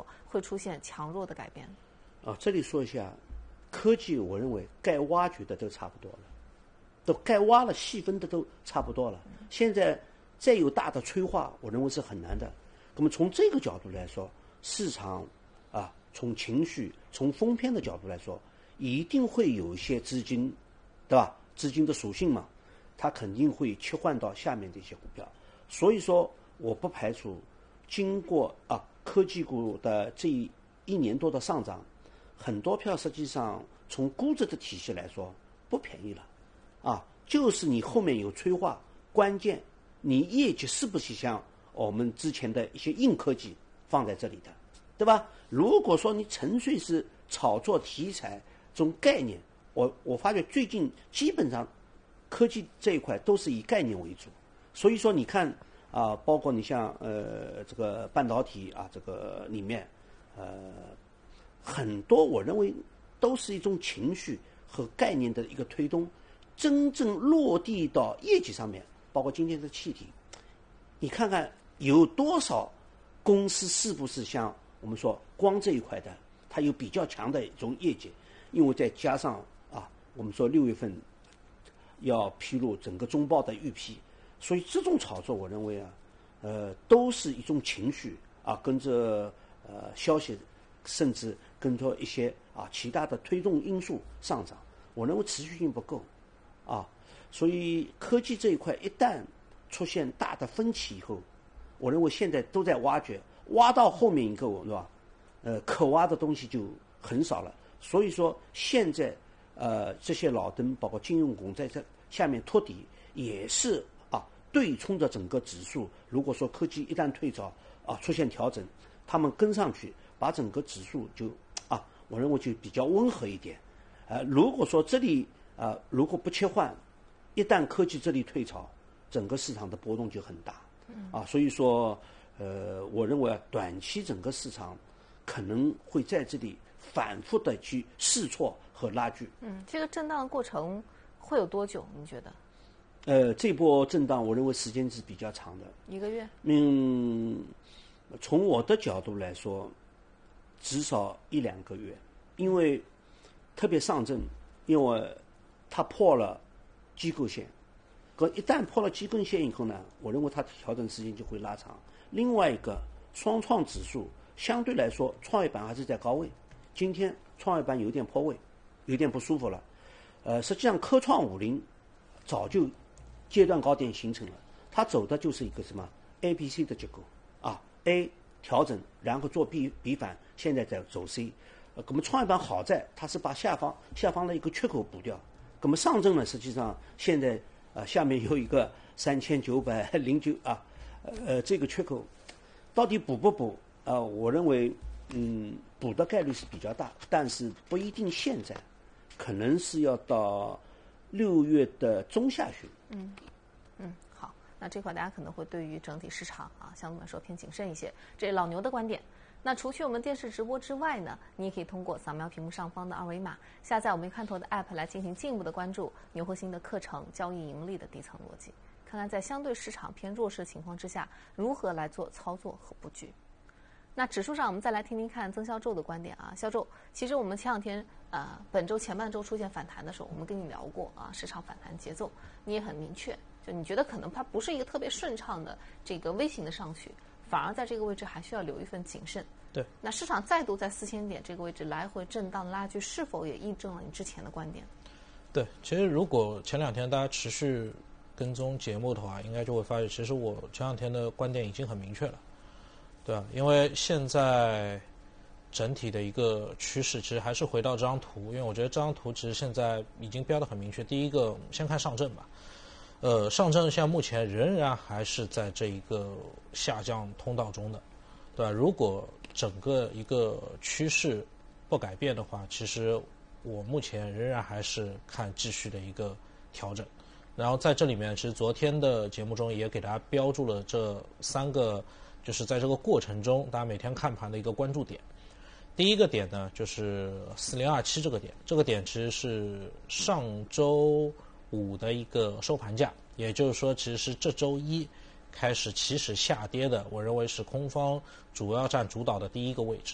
说会出现强弱的改变？ 这里说一下，科技我认为该挖掘的都差不多了，都该挖了细分的都差不多了。现在再有大的催化，我认为是很难的。那么从这个角度来说，市场从情绪、从风偏的角度来说，一定会有一些资金，对吧？资金的属性嘛，它肯定会切换到下面的一些股票。所以说，我不排除经过科技股的这一年多的上涨，很多票实际上从估值的体系来说不便宜了，就是你后面有催化，关键你业绩是不是像我们之前的一些硬科技放在这里的，对吧？如果说你纯粹是炒作题材这种概念，我发觉最近基本上科技这一块都是以概念为主，所以说你看包括你像这个半导体这个里面很多我认为都是一种情绪和概念的一个推动，真正落地到业绩上面，包括今天的气体，你看看有多少公司是不是像我们说光这一块的，它有比较强的一种业绩，因为再加上我们说6月份要披露整个中报的预批，所以这种炒作我认为都是一种情绪跟着消息，甚至跟着一些其他的推动因素上涨，我认为持续性不够所以科技这一块一旦出现大的分歧以后，我认为现在都在挖掘，挖到后面以后，对吧？可挖的东西就很少了。所以说现在这些老登包括金融股在这下面托底，也是对冲着整个指数。如果说科技一旦退潮出现调整，他们跟上去，把整个指数就我认为就比较温和一点。如果说这里如果不切换，一旦科技这里退潮，整个市场的波动就很大所以说我认为短期整个市场可能会在这里反复的去试错和拉锯。 这个震荡的过程会有多久？你觉得？ 这波震荡我认为时间是比较长的 ，1个月。 从我的角度来说，至少1-2个月，因为特别上证，因为它破了机构线，一旦破了基本线以后呢，我认为它调整时间就会拉长。另外一个双创指数相对来说，创业板还是在高位，今天创业板有点破位，有点不舒服了。实际上科创50早就阶段高点形成了，它走的就是一个什么 A、B、C 的结构A 调整，然后做 B 反，现在在走 C。那么创业板好在它是把下方的一个缺口补掉。那么上证呢，实际上现在下面有一个3909这个缺口到底补不补我认为补的概率是比较大，但是不一定现在，可能是要到6月的中下旬。 好，那这块大家可能会对于整体市场相对来说偏谨慎一些，这是老牛的观点。那除去我们电视直播之外呢，你也可以通过扫描屏幕上方的2维码，下载我们看头的 App 来进行进一步的关注牛核心的课程，交易盈利的底层逻辑，看看在相对市场偏弱势的情况之下，如何来做操作和布局。那指数上，我们再来听听看曾肖宙的观点肖宙，其实我们前2天本周前半周出现反弹的时候，我们跟你聊过市场反弹节奏，你也很明确，就你觉得可能它不是一个特别顺畅的这个微型的上去，反而在这个位置还需要留一份谨慎。 对， 那市场再度在4000点这个位置来回震荡拉锯，是否也印证了你之前的观点？ 对，其实如果前2天大家持续跟踪节目的话，应该就会发现，其实我前2天的观点已经很明确了，对因为现在整体的一个趋势，其实还是回到这张图，因为我觉得这张图其实现在已经标得很明确。第一个，先看上证吧。上证现在目前仍然还是在这一个下降通道中的，对吧？如果整个一个趋势不改变的话，其实我目前仍然还是看继续的一个调整。然后在这里面，其实昨天的节目中也给大家标注了这3个，就是在这个过程中大家每天看盘的一个关注点。第一个点呢，就是4027这个点，这个点其实是上周5的一个收盘价，也就是说，其实是这周1开始起始下跌的，我认为是空方主要占主导的第一个位置。